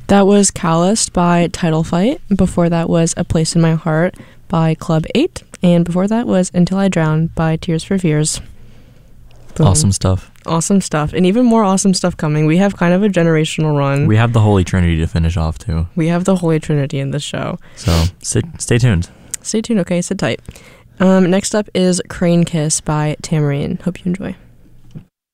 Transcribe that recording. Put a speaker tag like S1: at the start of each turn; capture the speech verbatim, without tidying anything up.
S1: That was Calloused by Title Fight. Before that was A Place in My Heart by Club eight. And before that was Until I Drown by Tears for Fears. Boom.
S2: Awesome stuff.
S1: Awesome stuff. And even more awesome stuff coming. We have kind of a generational run.
S2: We have the Holy Trinity to finish off, too.
S1: We have the Holy Trinity in this show.
S2: So sit, stay tuned.
S1: Stay tuned, okay? Sit tight. Um, next up is Crane Kiss by Tamarine. Hope you enjoy.